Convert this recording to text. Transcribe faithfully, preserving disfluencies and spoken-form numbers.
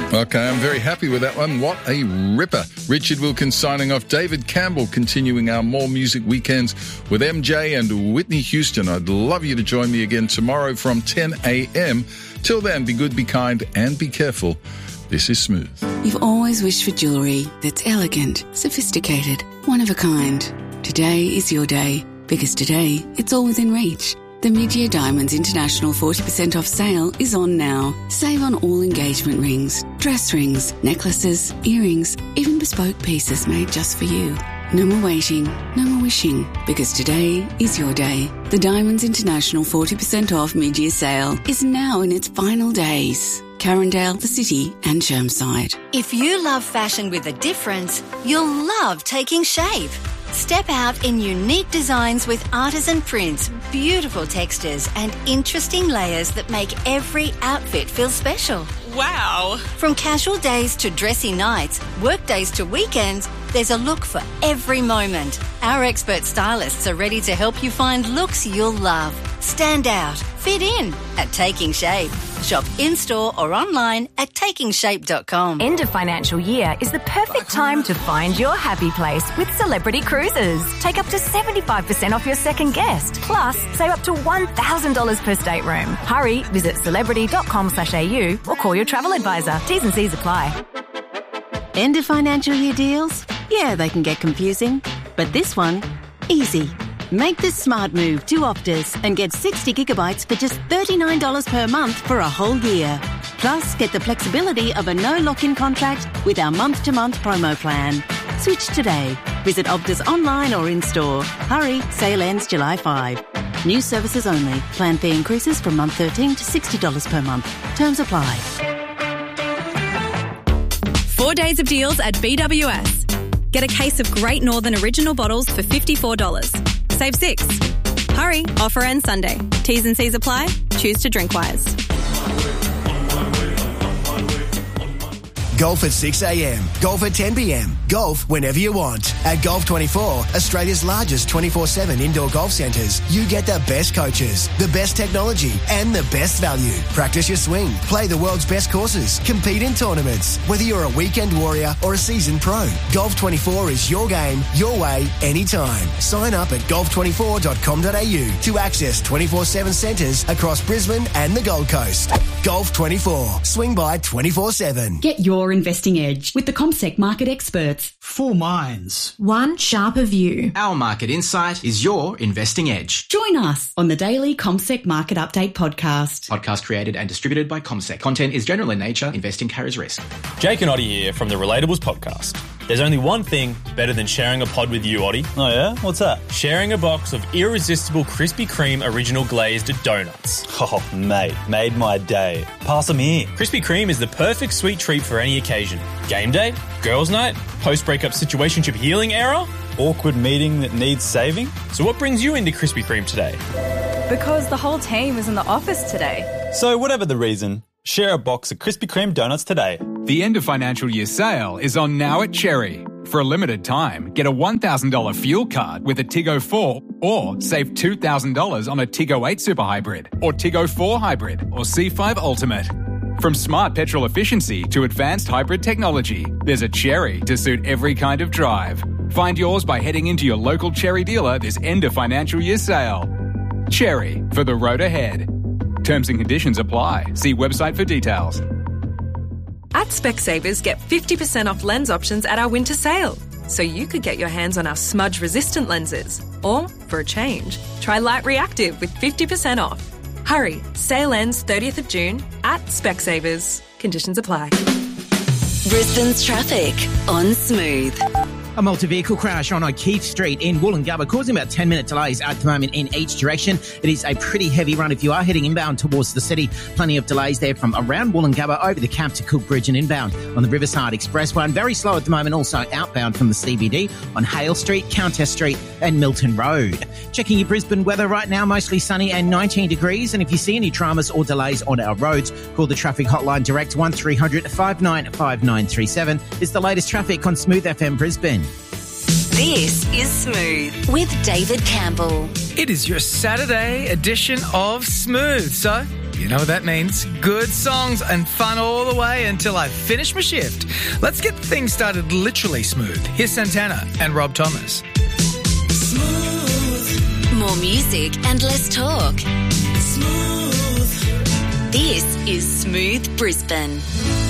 Okay, I'm very happy with that one. What a ripper. Richard Wilkins signing off. David Campbell continuing our More Music Weekends with M J and Whitney Houston. I'd love you to join me again tomorrow from ten a.m. Till then, be good, be kind, and be careful. This is Smooth. You've always wished for jewellery that's elegant, sophisticated, one of a kind. Today is your day, because today it's all within reach. The Mid-Year Diamonds International forty percent off sale is on now. Save on all engagement rings, dress rings, necklaces, earrings, even bespoke pieces made just for you. No more waiting, no more wishing, because today is your day. The Diamonds International forty percent off mid-year sale is now in its final days. Carindale, the City and Chermside. If you love fashion with a difference, you'll love Taking Shape. Step out in unique designs with artisan prints, beautiful textures and interesting layers that make every outfit feel special. Wow! From casual days to dressy nights, work days to weekends, there's a look for every moment. Our expert stylists are ready to help you find looks you'll love. Stand out, fit in at Taking Shape. Shop in-store or online at taking shape dot com. End of financial year is the perfect time to find your happy place with Celebrity Cruises. Take up to seventy-five percent off your second guest. Plus, save up to one thousand dollars per stateroom. Hurry, visit celebrity dot com slash a u or call your travel advisor. T's and C's apply. End of financial year deals? Yeah, they can get confusing. But this one, easy. Make the smart move to Optus and get sixty gigabytes for just thirty-nine dollars per month for a whole year. Plus, get the flexibility of a no lock-in contract with our month-to-month promo plan. Switch today. Visit Optus online or in-store. Hurry, sale ends July fifth. New services only. Plan fee increases from month thirteen to sixty dollars per month. Terms apply. Four days of deals at B W S. Get a case of Great Northern Original bottles for fifty-four dollars. Save six. Hurry, offer ends Sunday. T's and C's apply. Choose to drink wise. Golf at six a.m. Golf at ten p.m. Golf whenever you want. At Golf twenty-four, Australia's largest twenty-four seven indoor golf centres, you get the best coaches, the best technology and the best value. Practice your swing, play the world's best courses, compete in tournaments. Whether you're a weekend warrior or a seasoned pro, Golf twenty-four is your game, your way, anytime. Sign up at golf twenty-four dot com dot a u to access twenty-four seven centres across Brisbane and the Gold Coast. Golf twenty-four. Swing by twenty-four seven. Get your investing edge with the CommSec market experts. Four minds. One sharper view. Our market insight is your investing edge. Join us on the daily CommSec Market Update podcast. Podcast created and distributed by CommSec. Content is general in nature. Investing carries risk. Jake and Oddie here from the Relatables podcast. There's only one thing better than sharing a pod with you, Oddie. Oh, yeah? What's that? Sharing a box of irresistible Krispy Kreme original glazed donuts. Oh, mate, made my day. Pass them here. Krispy Kreme is the perfect sweet treat for any occasion. Game day, girls' night, post-breakup situationship healing era, awkward meeting that needs saving. So what brings you into Krispy Kreme today? Because the whole team is in the office today. So whatever the reason, share a box of Krispy Kreme donuts today. The end of financial year sale is on now at Cherry. For a limited time, get a one thousand dollars fuel card with a Tiggo four or save two thousand dollars on a Tiggo eight Super Hybrid or Tiggo four Hybrid or C five Ultimate. From smart petrol efficiency to advanced hybrid technology, there's a Cherry to suit every kind of drive. Find yours by heading into your local Cherry dealer this end of financial year sale. Cherry, for the road ahead. Terms and conditions apply. See website for details. At Specsavers, get fifty percent off lens options at our winter sale. So you could get your hands on our smudge-resistant lenses. Or, for a change, try Light Reactive with fifty percent off. Hurry, sale ends thirtieth of June at Specsavers. Conditions apply. Brisbane's traffic on Smooth. A multi-vehicle crash on O'Keefe Street in Woolloongabba causing about ten minute delays at the moment in each direction. It is a pretty heavy run if you are heading inbound towards the city. Plenty of delays there from around Woolloongabba over the Camp to Cook Bridge and inbound on the Riverside Expressway. And very slow at the moment also outbound from the C B D on Hale Street, Countess Street and Milton Road. Checking your Brisbane weather right now, mostly sunny and nineteen degrees. And if you see any dramas or delays on our roads, call the traffic hotline direct one three hundred five nine five nine three seven. It's the latest traffic on Smooth F M Brisbane. This is Smooth with David Campbell. It is your Saturday edition of Smooth. So, You know what that means. Good songs and fun all the way until I finish my shift. Let's get things started literally smooth. Here's Santana and Rob Thomas. Smooth. More music and less talk. Smooth. This is Smooth Brisbane.